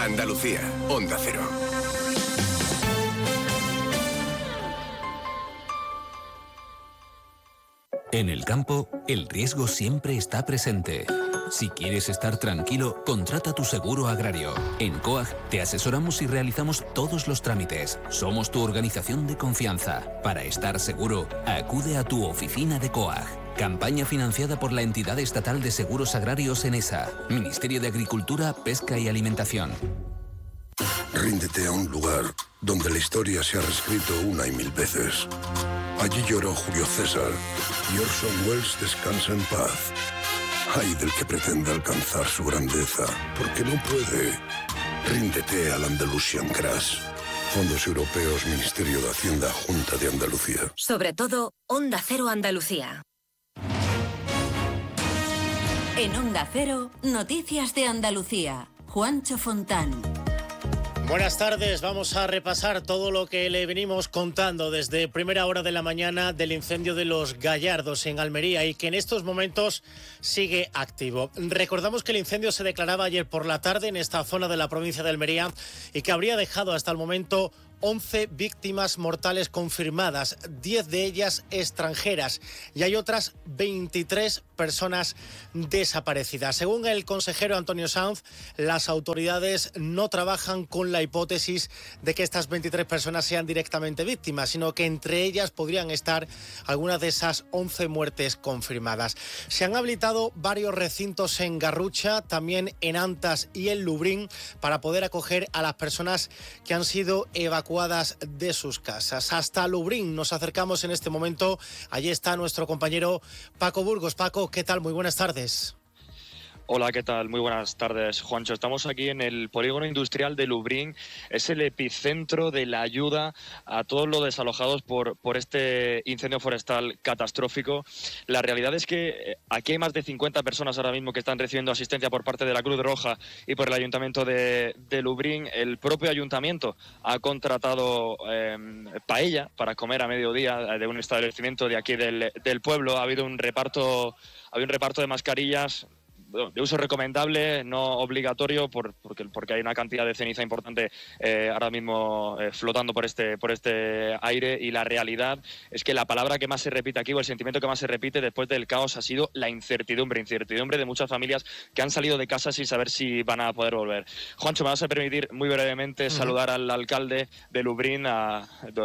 Andalucía, Onda Cero. En el campo, el riesgo siempre está presente. Si quieres estar tranquilo, contrata tu seguro agrario. En COAG te asesoramos y realizamos todos los trámites. Somos tu organización de confianza. Para estar seguro, acude a tu oficina de COAG. Campaña financiada por la Entidad Estatal de Seguros Agrarios ENESA, Ministerio de Agricultura, Pesca y Alimentación. Ríndete a un lugar donde la historia se ha reescrito una y mil veces. Allí lloró Julio César y Orson Welles descansa en paz. Ay del que pretenda alcanzar su grandeza, porque no puede. Ríndete al Andalusian Crash. Fondos Europeos, Ministerio de Hacienda, Junta de Andalucía. Sobre todo, Onda Cero Andalucía. En Onda Cero, Noticias de Andalucía. Juancho Fontán. Buenas tardes, vamos a repasar todo lo que le venimos contando desde primera hora de la mañana del incendio de Los Gallardos en Almería y que en estos momentos sigue activo. Recordamos que el incendio se declaraba ayer por la tarde en esta zona de la provincia de Almería y que habría dejado hasta el momento 11 víctimas mortales confirmadas, 10 de ellas extranjeras y hay otras 23 personas desaparecidas. Según el consejero Antonio Sanz, las autoridades no trabajan con la hipótesis de que estas 23 personas sean directamente víctimas, sino que entre ellas podrían estar algunas de esas 11 muertes confirmadas. Se han habilitado varios recintos en Garrucha, también en Antas y en Lubrín, para poder acoger a las personas que han sido evacuadas de sus casas. Hasta Lubrín nos acercamos en este momento. Allí está nuestro compañero Paco Burgos. Paco, ¿qué tal? Muy buenas tardes. Hola, ¿qué tal? Muy buenas tardes, Juancho. Estamos aquí en el polígono industrial de Lubrín. Es el epicentro de la ayuda a todos los desalojados por este incendio forestal catastrófico. La realidad es que aquí hay más de 50 personas ahora mismo que están recibiendo asistencia por parte de la Cruz Roja y por el Ayuntamiento de Lubrín. El propio Ayuntamiento ha contratado paella para comer a mediodía de un establecimiento de aquí del pueblo. Ha habido un reparto de mascarillas de uso recomendable, no obligatorio, porque hay una cantidad de ceniza importante ahora mismo flotando por este aire, y la realidad es que la palabra que más se repite aquí, o el sentimiento que más se repite después del caos, ha sido la incertidumbre de muchas familias que han salido de casa sin saber si van a poder volver. Juancho, me vas a permitir muy brevemente saludar al alcalde de Lubrín, a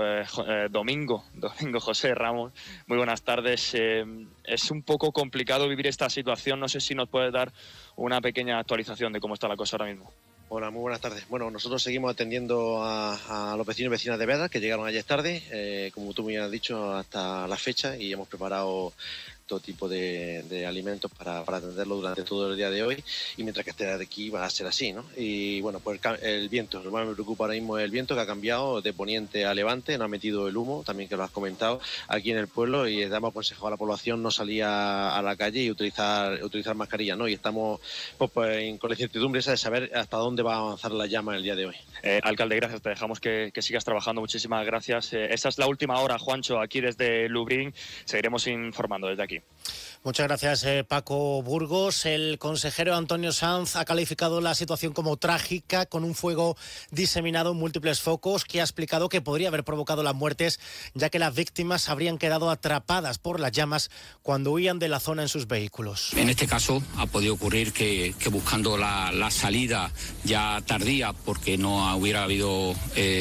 Domingo José Ramos. Muy buenas tardes. Es un poco complicado vivir esta situación, no sé si nos puedes dar una pequeña actualización de cómo está la cosa ahora mismo. Hola, muy buenas tardes. Bueno, nosotros seguimos atendiendo a los vecinos y vecinas de Beda que llegaron ayer tarde, como tú me has dicho, hasta la fecha, y hemos preparado todo tipo de alimentos para atenderlo durante todo el día de hoy, y mientras que esté aquí va a ser así, ¿no? Y bueno, pues el viento, lo más me preocupa ahora mismo es el viento, que ha cambiado de poniente a levante, no ha metido el humo, también que lo has comentado, aquí en el pueblo, y hemos aconsejado a la población no salir a la calle y utilizar mascarilla, ¿no? Y estamos con la incertidumbre esa de saber hasta dónde va a avanzar la llama el día de hoy. Alcalde, gracias, te dejamos que sigas trabajando, muchísimas gracias. Esa es la última hora, Juancho, aquí desde Lubrín, seguiremos informando desde aquí. Muchas gracias, Paco Burgos. El consejero Antonio Sanz ha calificado la situación como trágica, con un fuego diseminado en múltiples focos, que ha explicado que podría haber provocado las muertes, ya que las víctimas habrían quedado atrapadas por las llamas cuando huían de la zona en sus vehículos. En este caso ha podido ocurrir que buscando la salida ya tardía, porque no hubiera habido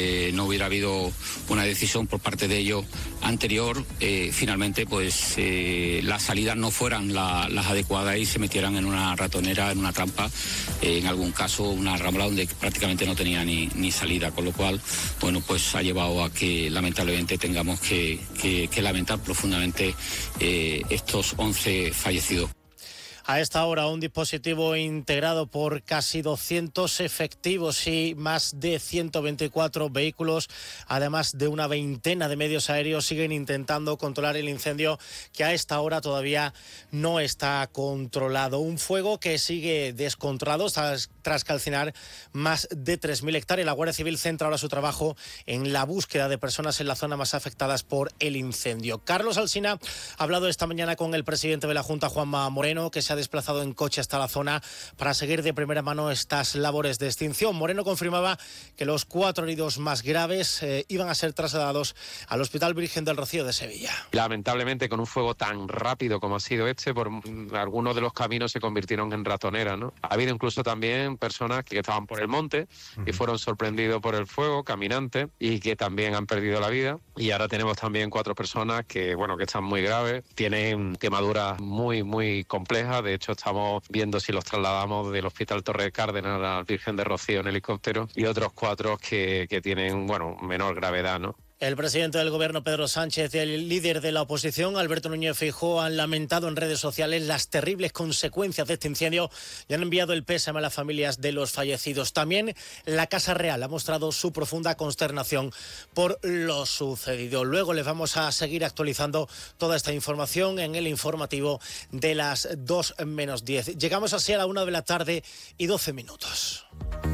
una decisión por parte de ellos anterior, finalmente pues las salidas no fueran las adecuadas y se metieran en una ratonera, en una trampa, en algún caso una rambla donde prácticamente no tenía ni salida, con lo cual, bueno, pues ha llevado a que lamentablemente tengamos que lamentar profundamente estos 11 fallecidos. A esta hora, un dispositivo integrado por casi 200 efectivos y más de 124 vehículos, además de una veintena de medios aéreos, siguen intentando controlar el incendio, que a esta hora todavía no está controlado. Un fuego que sigue descontrolado tras calcinar más de 3.000 hectáreas. La Guardia Civil centra ahora su trabajo en la búsqueda de personas en la zona más afectadas por el incendio. Carlos Alsina ha hablado esta mañana con el presidente de la Junta, Juanma Moreno, que se se ha desplazado en coche hasta la zona para seguir de primera mano estas labores de extinción. Moreno confirmaba que los 4 heridos más graves iban a ser trasladados al Hospital Virgen del Rocío de Sevilla. Lamentablemente, con un fuego tan rápido como ha sido por algunos de los caminos se convirtieron en ratoneras, ¿no? Ha habido incluso también personas que estaban por el monte y fueron sorprendidos por el fuego, caminantes, y que también han perdido la vida. Y ahora tenemos también 4 personas que están muy graves, tienen quemaduras muy complejas. De hecho, estamos viendo si los trasladamos del Hospital Torre de Cárdenas al Virgen de Rocío en helicóptero, y otros 4 que tienen, menor gravedad, ¿no? El presidente del Gobierno, Pedro Sánchez, y el líder de la oposición, Alberto Núñez Feijóo, han lamentado en redes sociales las terribles consecuencias de este incendio y han enviado el pésame a las familias de los fallecidos. También la Casa Real ha mostrado su profunda consternación por lo sucedido. Luego les vamos a seguir actualizando toda esta información en el informativo de las 2 menos 10. Llegamos así a la 1 de la tarde y 12 minutos.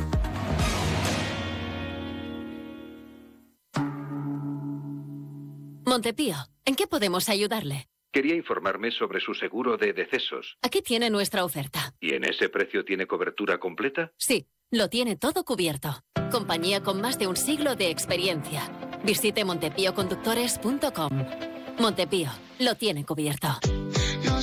Montepío, ¿en qué podemos ayudarle? Quería informarme sobre su seguro de decesos. Aquí tiene nuestra oferta. ¿Y en ese precio tiene cobertura completa? Sí, lo tiene todo cubierto. Compañía con más de un siglo de experiencia. Visite montepíoconductores.com. Montepío, lo tiene cubierto.